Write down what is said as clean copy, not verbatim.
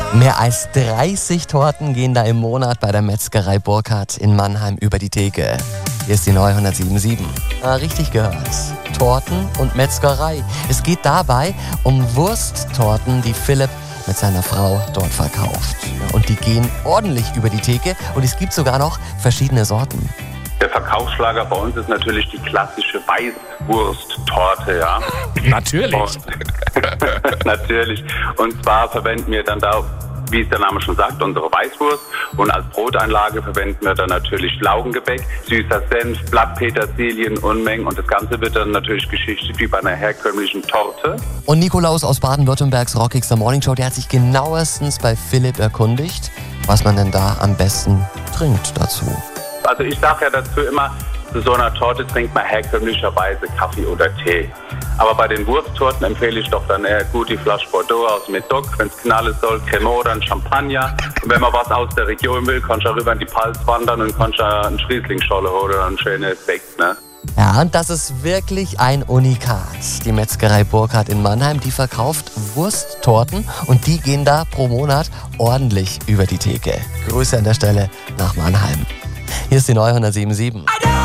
Mehr als 30 Torten gehen da im Monat bei der Metzgerei Burkhardt in Mannheim über die Theke. Hier ist die neue 107.7. Richtig gehört. Torten und Metzgerei. Es geht dabei um Wursttorten, die Philipp mit seiner Frau dort verkauft. Und die gehen ordentlich über die Theke und es gibt sogar noch verschiedene Sorten. Der Verkaufsschlager bei uns ist natürlich die klassische Weißwursttorte, ja. Natürlich. Natürlich. Und zwar verwenden wir dann da, wie es der Name schon sagt, unsere Weißwurst. Und als Broteinlage verwenden wir dann natürlich Laugengebäck, süßer Senf, Blattpetersilien, Unmengen. Und das Ganze wird dann natürlich geschichtet wie bei einer herkömmlichen Torte. Und Nikolaus aus Baden-Württembergs rockigster Morningshow, der hat sich genauestens bei Philipp erkundigt, was man denn da am besten trinkt dazu. Also ich sage ja dazu immer, zu so einer Torte trinkt man herkömmlicherweise Kaffee oder Tee. Aber bei den Wursttorten empfehle ich doch dann eher gut die Flasche Bordeaux aus Medoc, wenn es knallen soll, Cremant oder ein Champagner. Und wenn man was aus der Region will, kannst du auch rüber in die Palz wandern und kannst einen Schrieslingscholle holen oder einen schönen Effekt, ne? Ja, und das ist wirklich ein Unikat. Die Metzgerei Burkhardt in Mannheim, die verkauft Wursttorten und die gehen da pro Monat ordentlich über die Theke. Grüße an der Stelle nach Mannheim. Hier ist die neue 107.7.